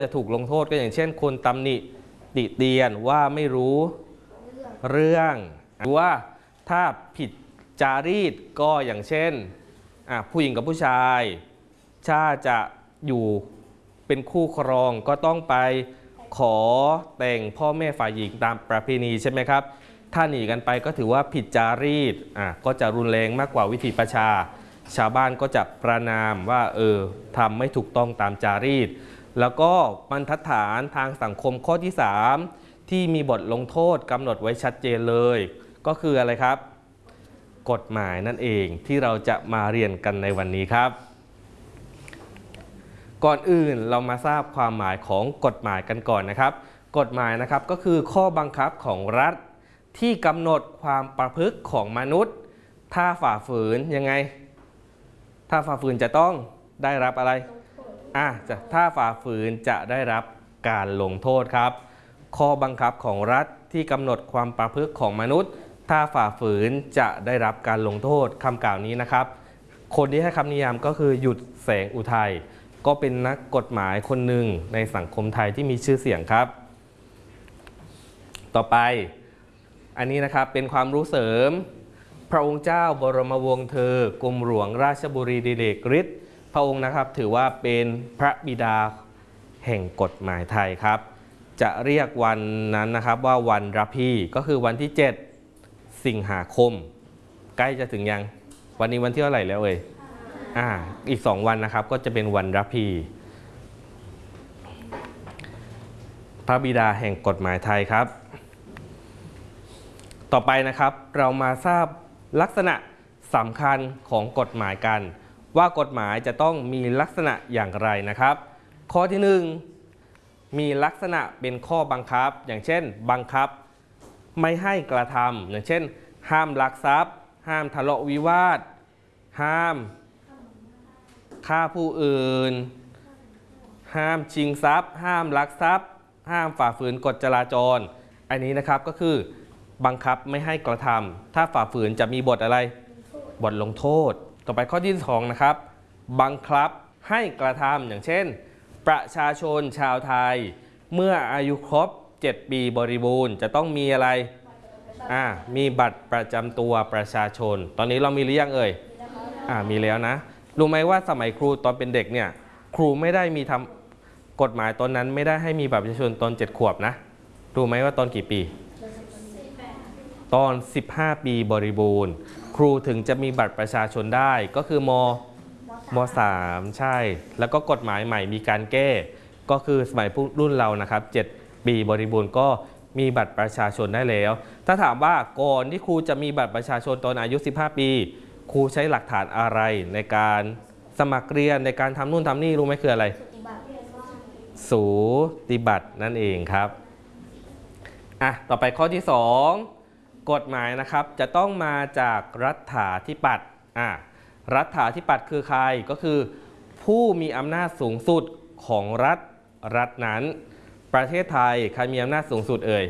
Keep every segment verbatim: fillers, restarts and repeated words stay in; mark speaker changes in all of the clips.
Speaker 1: จะถูกลงโทษก็อย่างเช่นคนตำหนิติเตียนว่าไม่รู้เรื่องหรือว่าถ้าผิดจารีตก็อย่างเช่นผู้หญิงกับผู้ชายถ้าจะอยู่เป็นคู่ครองก็ต้องไปขอแต่งพ่อแม่ฝ่ายหญิงตามประเพณีใช่ไหมครับถ้าหนีกันไปก็ถือว่าผิดจารีตอ่ะก็จะรุนแรงมากกว่าวิธีประชาชาวบ้านก็จะประณามว่าเออทำไม่ถูกต้องตามจารีตแล้วก็บรรทัดฐานทางสังคมข้อที่สามที่มีบทลงโทษกำหนดไว้ชัดเจนเลยก็คืออะไรครับกฎหมายนั่นเองที่เราจะมาเรียนกันในวันนี้ครับก่อนอื่นเรามาทราบความหมายของกฎหมายกันก่อนนะครับกฎหมายนะครับก็คือข้อบังคับของรัฐที่กำหนดความประพฤติของมนุษย์ถ้าฝ่าฝืนยังไงถ้าฝ่าฝืนจะต้องได้รับอะไรอ่ะจะถ้าฝ่าฝืนจะได้รับการลงโทษครับข้อบังคับของรัฐที่กำหนดความประพฤติของมนุษย์ถ้าฝ่าฝืนจะได้รับการลงโทษคำกล่าวนี้นะครับคนที่ให้คำนิยามก็คือหยุดแสงอุทัยก็เป็นนักกฎหมายคนหนึ่งในสังคมไทยที่มีชื่อเสียงครับต่อไปอันนี้นะครับเป็นความรู้เสริมพระองค์เจ้าบรมวงศ์เธอกรมหลวงราชบุรีดิเรกฤทธิ์พระองค์นะครับถือว่าเป็นพระบิดาแห่งกฎหมายไทยครับจะเรียกวันนั้นนะครับว่าวันรับพี่ก็คือวันที่เจ็ดสิงหาคมใกล้จะถึงยังวันนี้วันที่เท่าไหร่แล้วเอ่ยอ่าอีกสองวันนะครับก็จะเป็นวันรับพีพระบิดาแห่งกฎหมายไทยครับต่อไปนะครับเรามาทราบลักษณะสำคัญของกฎหมายกันว่ากฎหมายจะต้องมีลักษณะอย่างไรนะครับข้อที่หนึ่งมีลักษณะเป็นข้อบังคับอย่างเช่นบังคับไม่ให้กระทำอย่างเช่นห้ามลักทรัพย์ห้ามทะเลาะวิวาทห้ามฆ่าผู้อื่นห้ามชิงทรัพย์ห้ามลักทรัพย์ห้ามฝ่าฝืนกฎจราจรอันนี้นะครับก็คือบังคับไม่ให้กระทำถ้าฝ่าฝืนจะมีบทอะไรบทลงโทษต่อไปข้อที่สองนะครับบังคับให้กระทำอย่างเช่นประชาชนชาวไทยเมื่ออายุครบเจ็ดปีบริบูรณ์จะต้องมีอะไรอ่ามีบัตรประจำตัวประชาชนตอนนี้เรามีหรือยังเอ่ยอ่ามีแล้วนะรู้ไหมว่าสมัยครูตอนเป็นเด็กเนี่ยครูไม่ได้มีทำกฎหมายตอนนั้นไม่ได้ให้มีบัตรประชาชนตอนเจ็ดขวบนะรู้ไหมว่าตอนกี่ปีตอนสิบห้าปีบริบูรณ์ครูถึงจะมีบัตรประชาชนได้ก็คือมมสามใช่แล้วก็กฎหมายใหม่มีการแก้ก็คือสมัยรุ่นเรานะครับเจ็ดปีบริบูรณ์ก็มีบัตรประชาชนได้แล้วถ้าถามว่าก่อนที่ครูจะมีบัตรประชาชนตอนอายุสิบห้าปีครูใช้หลักฐานอะไรในการสมัครเรียนในการทำนู่นทำนี่รู้ไหมคืออะไรสูติบัตรนั่นเองครับอ่ะต่อไปข้อที่สองกฎหมายนะครับจะต้องมาจากรัฐาธิปัตย์อ่ะรัฐาธิปัตย์คือใครก็คือผู้มีอำนาจสูงสุดของรัฐรัฐนั้นประเทศไทยใครมีอำนาจสูงสุดเอ่ย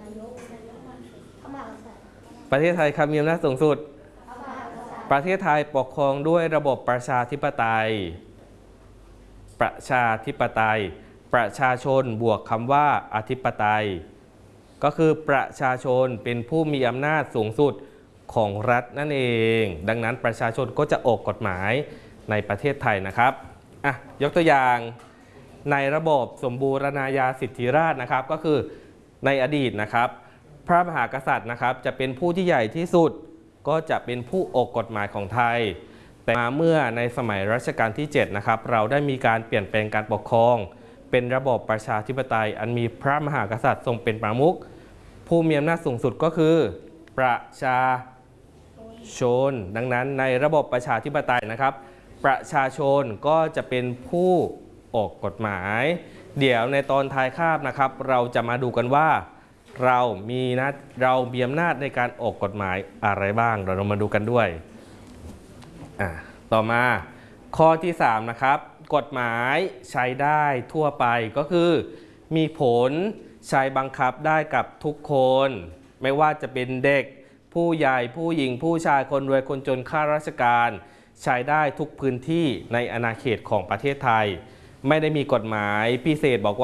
Speaker 1: ประเทศไทยใครมีอำนาจสูงสุดประเทศไทยปกครองด้วยระบบประชาธิปไตยประชาธิปไตยประชาชนบวกคำว่าอธิปไตยก็คือประชาชนเป็นผู้มีอำนาจสูงสุดของรัฐนั่นเองดังนั้นประชาชนก็จะออกกฎหมายในประเทศไทยนะครับอ่ะยกตัวอย่างในระบบสมบูรณาญาสิทธิราชย์นะครับก็คือในอดีตนะครับพระมหากษัตริย์นะครับจะเป็นผู้ที่ใหญ่ที่สุดก็จะเป็นผู้ออกกฎหมายของไทยแต่มาเมื่อในสมัยรัชกาลที่เจ็ดนะครับเราได้มีการเปลี่ยนแปลงการปกครองเป็นระบอบประชาธิปไตยอันมีพระมหากษัตริย์ทรงเป็นประมุขผู้มีอำนาจสูงสุดก็คือประชาชนดังนั้นในระบบประชาธิปไตยนะครับประชาชนก็จะเป็นผู้ออกกฎหมายเดี๋ยวในตอนท้ายคาบนะครับเราจะมาดูกันว่าเรามีนะเรามีอำนาจในการออกกฎหมายอะไรบ้างเรามาดูกันด้วยอ่ะต่อมาข้อที่สามนะครับกฎหมายใช้ได้ทั่วไปก็คือมีผลใช้บังคับได้กับทุกคนไม่ว่าจะเป็นเด็กผู้ใหญ่ผู้หญิงผู้ชายคนรวยคนจนข้าราชการใช้ได้ทุกพื้นที่ในอาณาเขตของประเทศไทยไม่ได้มีกฎหมายพิเศษบอกว่า